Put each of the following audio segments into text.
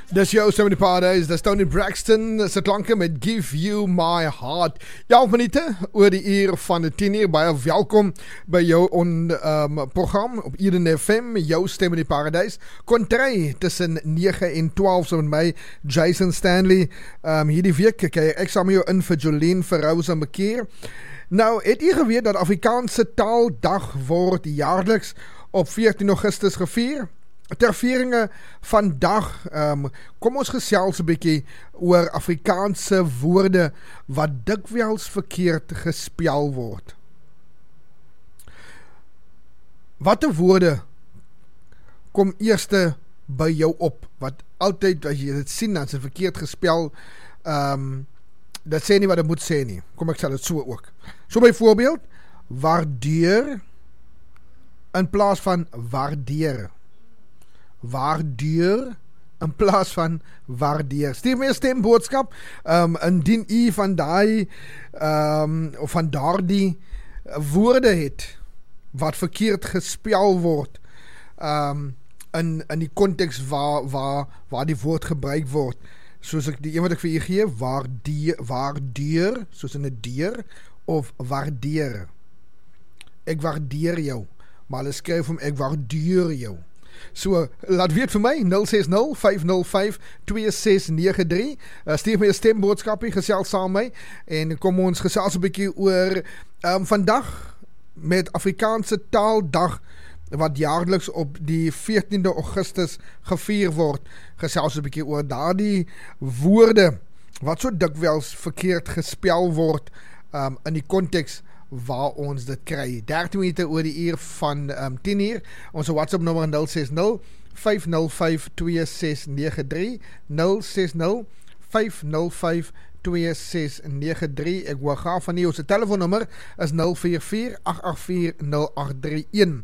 Dis jou stem in die paradise, dis Tony Braxton se klanke met Give You My Heart. 11 minute oor die uur van die 10 uur. Baie welkom by jou program op Eden FM, jou stem in die paradise. Kontry tussen 9 en 12 so met my, Jason Stanley. Hierdie week kyk ek saam met jou in vir Jolene Verhousen bekeer. Nou, het jy geweet dat Afrikaanse Taaldag word jaarliks op 14 Augustus gevier? Ter vieringe vandag, kom ons gesels 'n bietjie oor Afrikaanse woorde wat dikwels verkeerd gespel word. Watter woorde kom eerste by jou op, wat altyd, as jy dit sien, dan is dit verkeerd gespel, dat sê nie wat dit moet sê nie. Kom, ek sal dit so ook. So byvoorbeeld, waardeer in plaas van waardeer. Waardeer in plaas van waardeer. Stuur my 'n stemboodskap indien u van daai of van daardie woorde het wat verkeerd gespel word in die konteks waar die woord gebruik word. Soos ek die een wat ek vir u gee, waardeer, soos in 'n deur, of waardeer. Ek waardeer jou, maar hulle skryf hom ek waardeer jou. So, laat weet vir my, 060-505-2693, stuur my 'n stemboodskapie, gesels saam my, en kom ons gesels 'n bietjie oor vandag met Afrikaanse Taaldag, wat jaarliks op die 14de Augustus gevier word, gesels 'n bietjie oor daardie woorde, wat so dikwels verkeerd gespel word, in die konteks waar ons dit kry. 13 minute oor die uur van 10 uur. Ons WhatsApp nommer 060-505-2693, 060-505-2693. Ek wil graag van u, ons telefoonnummer is 044-884-0831,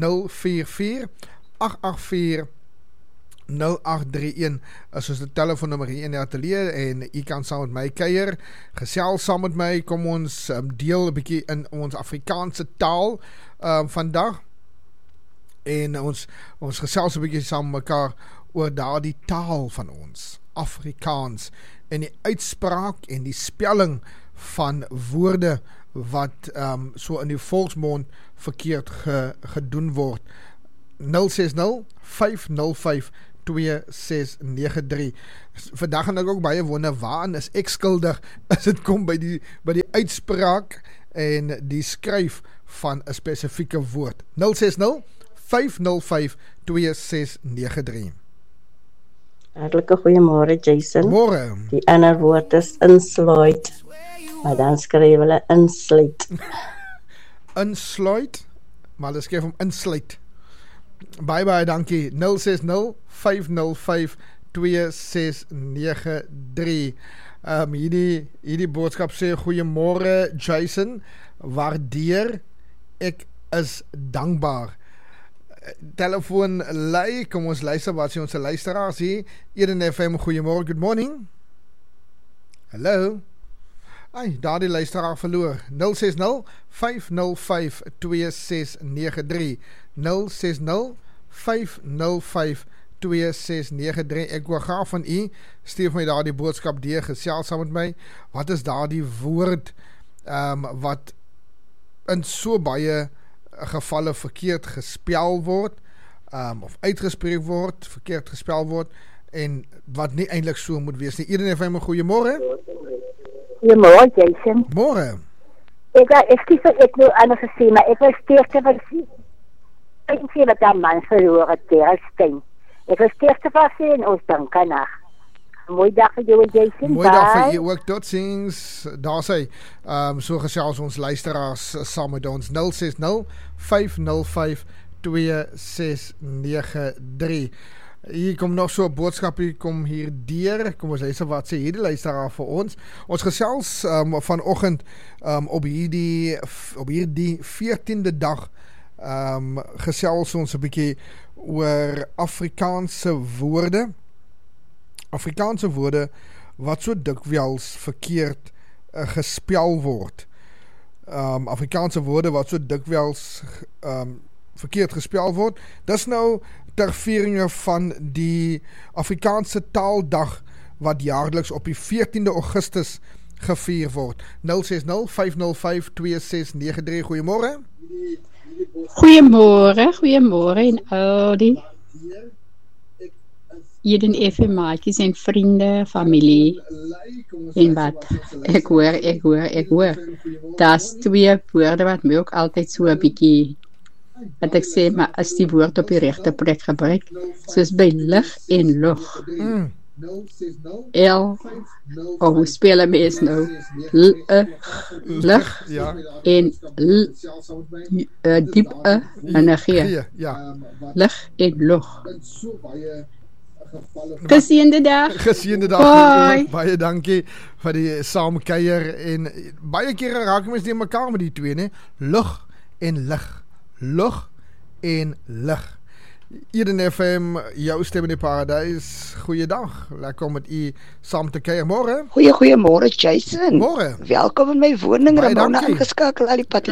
044-884-0831 is ons die telefoonnummer hier in die atelier, en u kan saam met my kuier, gesels saam met my, kom ons deel 'n bietjie in ons Afrikaanse taal vandag, en ons gesels 'n bietjie saam met mekaar oor daardie taal van ons, Afrikaans, en die uitspraak en die spelling van woorde wat so in die volksmond verkeerd gedoen word. 060-505-2693. Vandag gaan ek ook baie wonder, waarin is ek skuldig as dit kom by die uitspraak en die skryf van 'n spesifieke woord. 060-505-2693. Hartlike goeiemôre, Jason. Môre. Die ander woord is insluit, maar dan skryf hulle insluit. Insluit, maar hulle skryf hom insluit. Baie dankie. 060-505-2693. Hierdie boodskap sê, goeiemôre Jason, waardeer, ek is dankbaar. Telefoon lei, kom ons luister wat sê ons luisteraars hier. Eden FM, goeiemôre, good morning. Hallo. Daar die luisteraar verloor. 060-505-2693, 060-505-2693. Ek wil graag van u, stuur my daar die boodskap deur, gesels saam met my, wat is daar die woord wat in so baie gevalle verkeerd gespel word, of uitgespreek word, verkeerd gespel word, en wat nie eintlik so moet wees nie. Eden FM, goeiemôre. Goeiemôre, Jason. Môre. Ek wil anders gesê, maar ek was sterkte van ek sê dat dan man verloor het, Terrestein. Ek was sterkte van sê, en ons dankanag. Mooi dag vir jou, Jason. Mooi dag vir jou ook, tot ziens. Daar sê, so gesels ons luisteraars saam met ons, 060-505-2693. Hier kom nog so 'n boodskap, hier kom hier deur. Kom ons luister wat sê hierdie luisteraar vir ons. Ons gesels vanoggend op hierdie 14de dag gesels ons 'n bietjie oor Afrikaanse woorde. Afrikaanse woorde wat so dikwels verkeerd gespel word. Afrikaanse woorde wat so dikwels verkeerd gespel word. Dis nou ter viering van die Afrikaanse Taaldag wat jaarliks op die 14de Augustus gevier word. 060-505-2693. Goeiemôre. Goeiemôre en al die Eden FM maatjies en vriende, familie en wat. Ek hoor. Daar's twee woorde wat my ook altyd so 'n bietjie wat ek sê, maar as die woord op die regte plek gebruik, soos by lig en lug. Hoe speel 'n mens nou? Lig en diep energie. Lig en lug. Gesiende dag. Baie dankie vir die saamkuier en baie kere raak mens nie mekaar met die twee, né? Lug en lig. Lug en lig. Eden FM, jou stem in die paradijs. Goeiedag. Lekker om met u saam te kuier. Môre. Goeiemôre Jason. Môre. Welkom in my woning. Baie Ramona dankie. ingeskakel al die pad.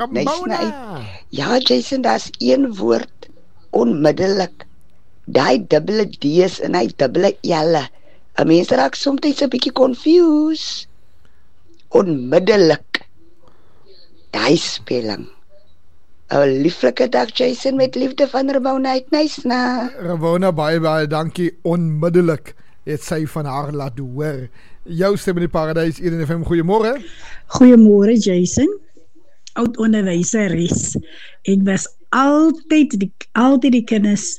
Ja Jason, daar's een woord onmiddellik. Daai dubbele D's en hy dubbele L'e. 'n Mens raak soms 'n bietjie confused. Onmiddellik. Daai spelling. 'n lieflike dag Jason, met liefde van Ramona uit Nysna. Ramona, baie dankie. Onmiddellik het sy van haar laat hoor. Jou stem in die paradijs, Eden FM. Goeiemôre. Goeiemôre Jason. Oud onderwyseres. Ek was altyd die kinders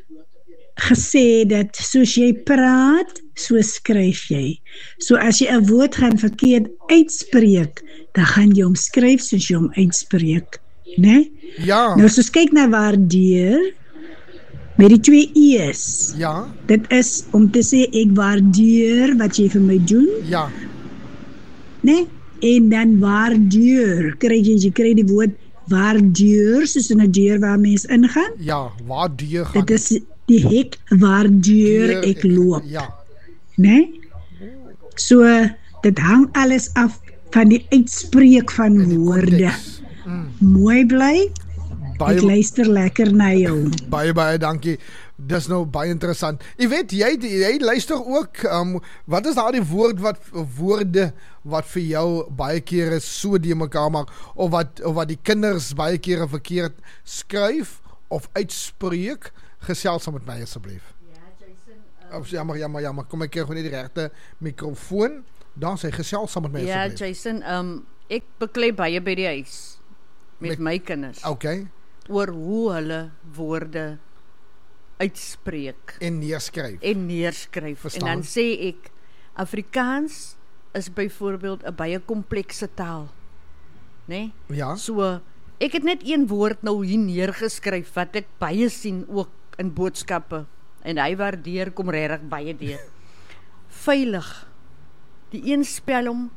gesê dat soos jy praat, so skryf jy. So as jy 'n woord gaan verkeerd uitspreek, dan gaan jy hom skryf soos jy hom uitspreek, né? Ja. Nou soos kyk na waardeer met die 2 E's. Ja. Dit is om te sê ek waardeer wat jy vir my doen, Ja. né? En dan waardeur, kry die woord waardeur, soos in 'n deur waar mens ingaan. Ja, waar die gaan. Dit is die hek waardeur ek loop, Ja. né? So, dit hang alles af van die uitspreek van woorde. Mooi bly, ek luister lekker na jou. Baie dankie. Dis nou baie interessant. Jy weet, jy luister ook, wat is daar die woorde wat vir jou baie kere so die mekaar maak, of wat die kinders baie kere verkeerd skryf of uitspreek? Gesels saam met my asseblief. Ja, Jason. Jammer. Kom ek kry gewoon nie die regte mikrofoon. Dan sê gesels saam met my asseblief. Ja, Jason, ek beklei baie by die huis met my kinders. Okay. Oor hoe hulle woorde uitspreek En neerskryf. En dan sê ek, Afrikaans is byvoorbeeld 'n baie komplekse taal, né? Ja. So, ek het net een woord nou hier neergeskryf wat ek baie sien ook in boodskappe, en hy waardeer kom regtig baie deur. Veilig. Die een spel hom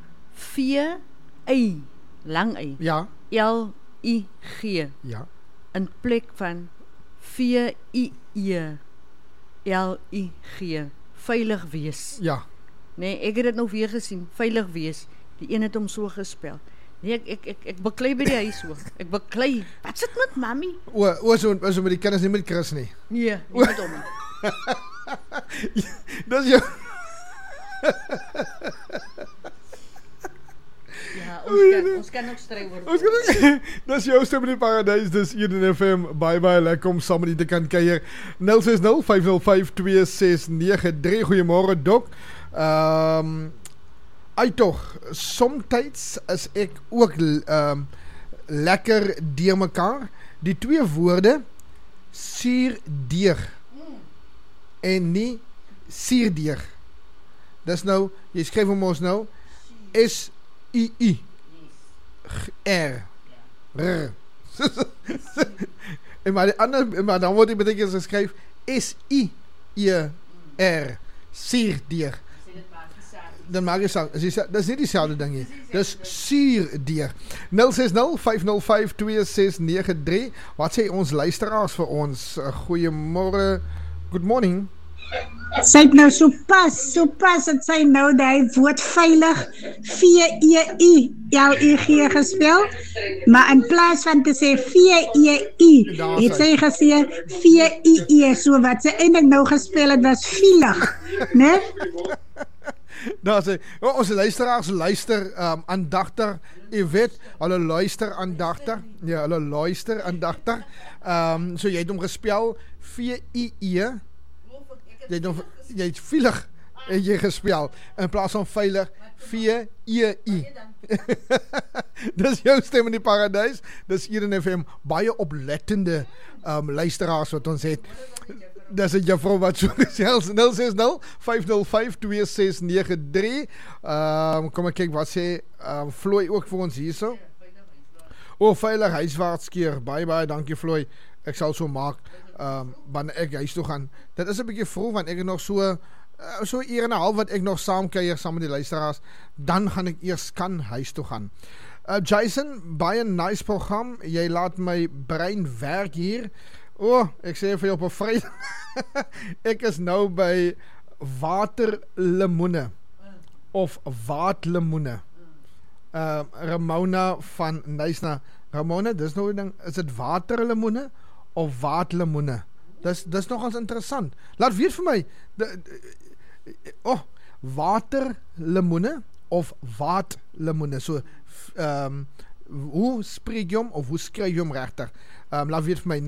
V-I, lang Y. Ja. L-I-G. Ja. In plek van V-I-E. L-I-G. Veilig wees. Ja. Nee, ek het dit nou weer gesien. Veilig wees. Die een het hom so gespel. Nee, ek beklei by die huis ook. Ek beklei. Wat sit met mami? So met die kinders nie met Chris nie. Nee, nie met hom. Dis jou. Ja, ons kan ook stry oor. Dis jou stem in die paradijs. Dis Eden FM. Baie lekker om saam met die te kan kuier. 060-505-2693. Goeiemôre Dok. Uittog, somtyds is ek ook lekker deur mekaar. Die twee woorde suurdeeg en nie suurdeeg. Dis nou, jy skryf hom ons nou S-U-U R en maar dan word die betekenis geskryf S-I-E-R suurdeeg. Dan maak jy saak, dis nie dieselfde ding nie. Dis suurdeeg. 060-505-2693. Wat sê ons luisteraars vir ons? Goeiemôre. Good morning. Sy het nou so pas, het sy nou die woord veilig V-E-I L-E-G gespel, maar in plaas van te sê V-E-I, het sy gesê V-I-E, so wat sy eintlik nou gespel het was vielig, né? Daar sê, ons luisteraars luister aandagtig, jy weet, hulle luister aandagtig, ja, hulle luister aandagtig, so jy het hom gespel, V-I-E, jy het vielig, het jy gespel, in plaas van veilig, V-E-I. Dis jou stem in die paradijs, dis hier in FM, baie oplettende luisteraars wat ons het. Dis het juffrou wat so gesels, 060-505-2693. Kom ek kyk, wat sê Floy ook vir ons hier so? Veilig huiswaarts keer, baie dankie Floy, ek sal so maak, wanneer ek huis toe gaan. Dit is 'n bietjie vroeg, want ek het nog so 1 uur en 'n half wat ek nog saamkuier saam met die luisteraars, dan gaan ek eers kan huis toe gaan. Jason, baie nice program, jy laat my brein werk hier. Ek sê vir jou op 'n Vrydag. Ek is nou by waterlemoene of waatlemoene. Ramona van Nysna. Ramona, dis nou 'n ding, is dit waterlemoene of waatlemoene? Dis nogals interessant. Laat weet vir my. Waterlemoene of waatlemoene. So hoe spreek jy hom of hoe skryf jy hom regtig? Laat weet vir my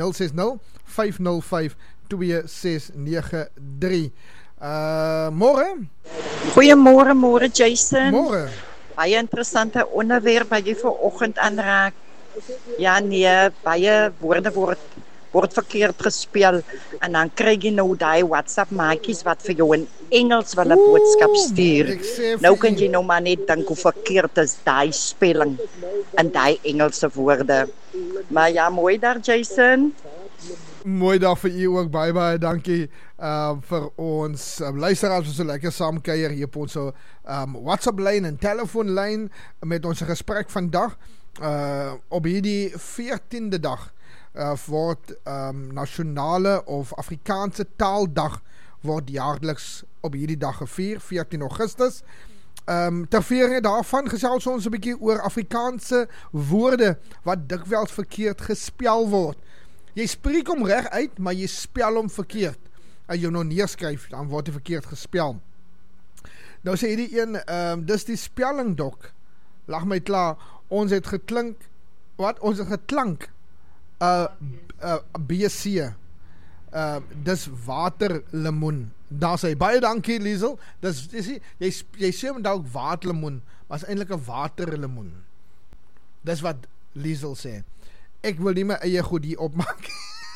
060-505-2693. Môre? Goeiemôre Jason. Môre. Baie interessante onderwerp wat jy vanoggend aanraak. Ja nee, baie woorde word verkeerd gespeel en dan kry jy nou daai WhatsApp maatjies wat vir jou in Engels wil 'n boodskap stuur. Nou kan jy nou maar net dink hoe verkeerd is daai spelling in daai Engelse woorde. Maar ja, mooi daar Jason. Mooi dag vir u ook, baie dankie vir ons luisteraars wat so lekker saamkuier hier op ons WhatsApp lyn en telefoonlyn met ons gesprek vandag. Op hierdie 14de dag word nasionale of Afrikaanse taaldag word jaarliks op hierdie dag gevier, 14 Augustus. Ter viering daarvan gesels ons 'n bietjie oor Afrikaanse woorde wat dikwels verkeerd gespel word. Jy spreek hom reg uit, maar jy spel hom verkeerd. As jy nou neerskryf, dan word hy verkeerd gespel. Nou sê hierdie een, dis die spellingdok. Lag my klaar, ons het geklank, BC. Dis waterlemoen. Daar sê, baie dankie Liesel, jy sê hom dalk waterlemoen, maar is eintlik 'n waterlemoen. Dis wat Liesel sê. Ek wil nie my eie goed hier opmaak.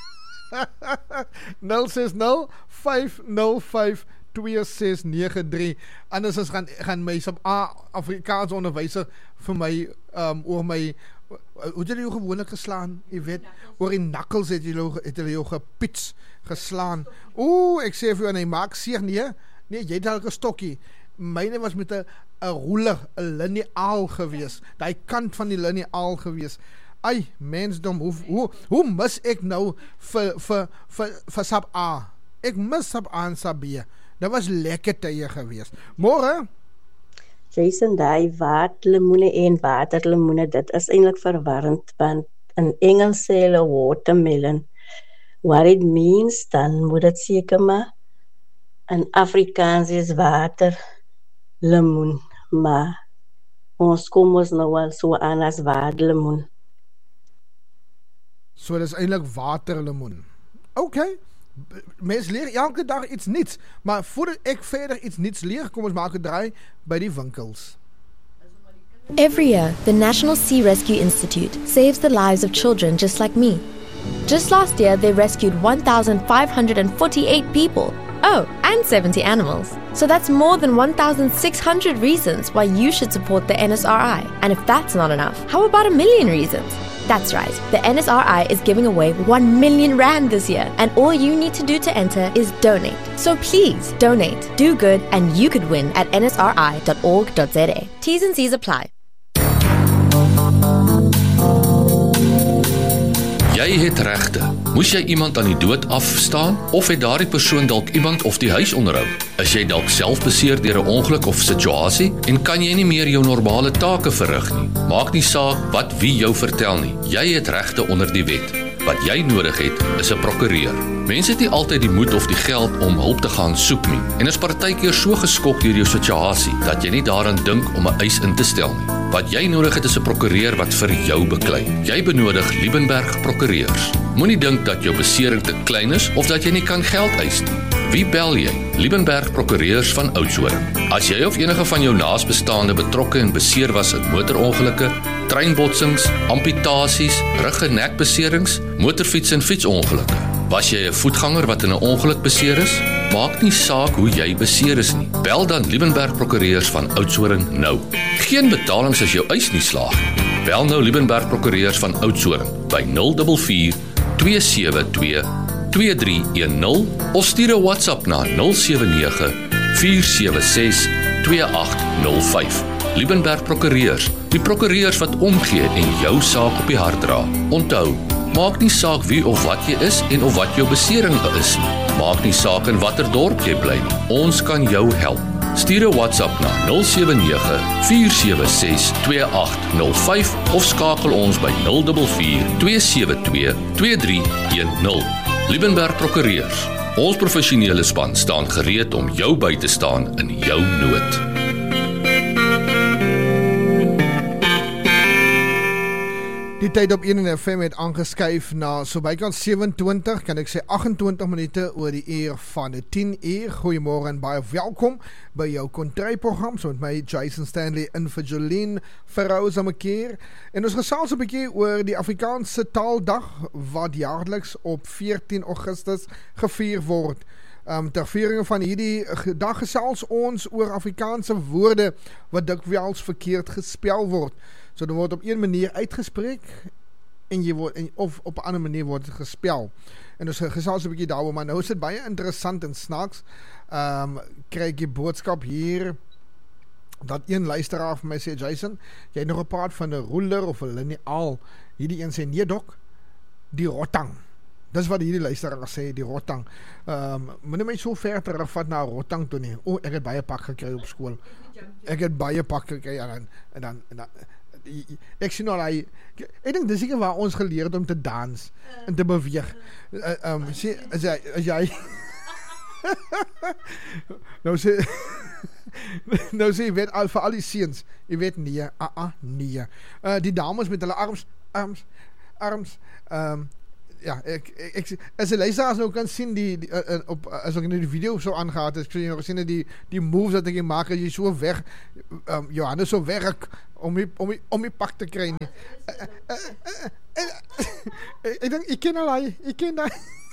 060-505-2693. Anders as gaan my Afrikaans onderwyser vir my oor my, hoe het jy jou gewoonlik geslaan? Jy weet, oor die nakkels het jy jou gepits geslaan. Ek sê vir jou, en hy maak seer, nee, jy het al 'n stokkie. Myne was met 'n roeler, 'n liniaal gewees. Daai kant van die liniaal gewees. Ai, mensdom, hoe mis ek nou vir sap A? Ek mis sap A en sap B. Dat was lekker tye gewees. Môre? Jason, daai waterlemoene en waterlemoene, dit is eintlik verwarrend, want in Engels sê hulle watermelon. What it means, dan moet dit seker maar in Afrikaans is waterlemoen, maar ons kom ons nou al so aan as waterlemoen. So dis eintlik waterlemoen. Okay. Mens leer elke dag iets niets, maar voordat ek verder iets niets leer, kom ons maak 'n draai by die winkels. Every year, the National Sea Rescue Institute saves the lives of children just like me. Just last year, they rescued 1,548 people. Oh, and 70 animals. So that's more than 1,600 reasons why you should support the NSRI. And if that's not enough, how about 1,000,000 reasons? That's right, the NSRI is giving away 1 million rand this year, and all you need to do to enter is donate. So please, donate, do good, and you could win at nsri.org.za. T's and C's apply. Jy het regte. Moes jy iemand aan die dood afstaan of het daardie persoon dalk iemand of die huis onderhou? Is jy dalk self beseer deur 'n ongeluk of situasie en kan jy nie meer jou normale take verrig nie? Maak nie saak wat wie jou vertel nie. Jy het regte onder die wet. Wat jy nodig het, is 'n prokureur. Mense het nie altyd die moed of die geld om hulp te gaan soek nie en is partykeer so geskok deur jou situasie dat jy nie daaraan dink om 'n eis in te stel nie. Wat jy nodig het is 'n prokureur wat vir jou beklei. Jy benodig Liebenberg prokureurs. Moenie dink dat jou besering te klein is of dat jy nie kan geld eis nie. Wie bel jy? Liebenberg prokureurs van Oudtshoorn. As jy of enige van jou naasbestaande betrokke en beseer was in motorongelukke, treinbotsings, amputasies, rug- en nekbeserings, motorfiets- en fietsongelukke. Was jy 'n voetganger wat in 'n ongeluk beseer is? Maak nie saak hoe jy beseer is nie. Bel dan Liebenberg prokureurs van Oudtshoorn nou. Geen betalings as jou eis nie slaag nie. Bel nou Liebenberg prokureurs van Oudtshoorn by 044 272 2310 of stuur 'n WhatsApp na 079 476 2805. Liebenberg prokureurs, die prokureurs wat omgee en jou saak op die hart dra. Onthou, maak nie saak wie of wat jy is en of wat jou besering is nie. Maak nie saak in watter dorp jy bly nie. Ons kan jou help. Stuur 'n WhatsApp na 079 476 2805 of skakel ons by 044 272 2310. Liebenberg prokureurs. Ons professionele span staan gereed om jou by te staan in jou nood. Die tyd op 1 FM het aangeskuif na so bykans 27, kan ek sê 28 minute oor die uur van 10 uur. Goeiemôre en baie welkom by jou kontryprogram, so met my Jason Stanley en vir Jolene Verhouse om 'n keer. En ons gesels 'n bietjie oor die Afrikaanse Taaldag wat jaarliks op 14 Augustus gevier word. Ter viering van hierdie dag gesels ons oor Afrikaanse woorde wat dikwels verkeerd gespel word. So dit word op een manier uitgespreek of op 'n ander manier word het gespel. En ons gesels 'n bietjie daaroor, maar nou is dit baie interessant en snaaks. Kry ek die boodskap hier dat een luisteraar vir my sê, Jason, jy het nog gepraat van 'n ruler of 'n liniaal. Hierdie een sê, nee dok, die rotang. Dis wat hierdie luisteraar sê, die rotang. Moenie my so ver terugvat na rotang toe nie. Ek het baie pak gekry op skool. Ek het baie pak gekry en dan ek sien al hy, ek dink dis seker waar ons geleer het om te dans en te beweeg. Sê as jy nou sê jy weet al vir al die seuns, jy weet nee, nee. Die dames met hulle arms, ja, ek as 'n luisteraar nou kan sien op as ek nou die video so aangehaal het, ek sien nog sien die moves wat ek maak as jy so weg Johannes so werk om die pak te kry nie. Ek dink ek ken daai.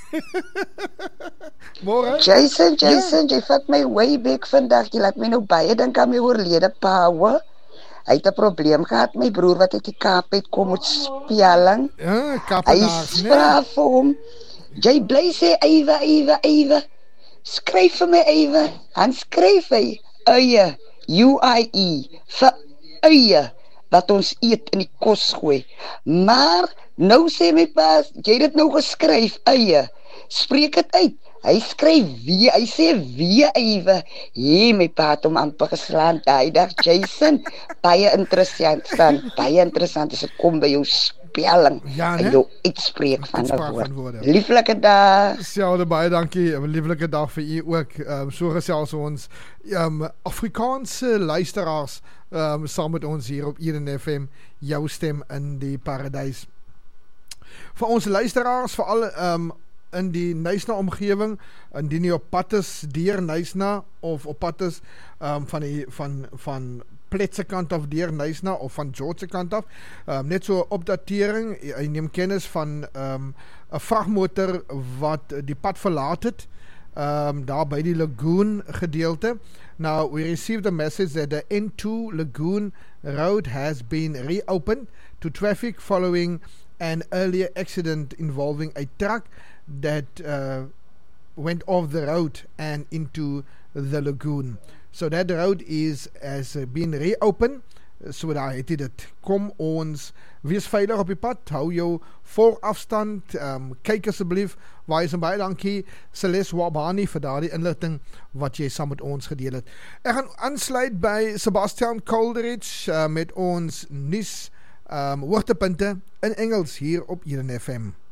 Môre. Jason, jy vat my way back vandag. Jy laat my nou baie dink aan my oorlede pa, hoor. Hy het 'n probleem gehad, my broer wat uit die Kaap het kom met spelling. Ja, Kaapenaars, nee. Hy vra vir hom, jy bly sê Ewe. Skryf vir my Ewe. Han skryf hy eie, UIE, vir eie, wat ons eet in die kos gooi. Maar, nou sê my pa, jy het dit nou geskryf, eie. Spreek dit uit. Hy skryf wie, hy sê wie Ewe. My pa het hom amper geslaan daai dag, Jason. Baie interessant as ek kom by jou spelling en jou uitspreek van 'n woord. Lieflike dag. Selfde, baie dankie. 'n Lieflike dag vir u ook. So gesels ons Afrikaanse luisteraars saam met ons hier op 1 FM, jou stem in die paradys. Vir ons luisteraars, veral in die Knysna omgewing, indien jy op pad is deur Knysna of op pad is van Pletse kant af deur Knysna of van George se kant af, net so opdatering, jy neem kennis van 'n vragmotor wat die pad verlaat het, daar by die lagoon gedeelte. Now we received a message that the N2 Lagoon Road has been reopened to traffic following an earlier accident involving a truck that went off the road and into the lagoon. So that road has been reopened So daar het jy dit. Kom ons, wees veilig op die pad, hou jou vol afstand, kyk asseblief, waai en baie dankie Celeste Wabani vir daardie inligting wat jy saam met ons gedeel het. Ek gaan aansluit by Sebastian Coleridge met ons nuus hoogtepunte in Engels hier op Eden FM.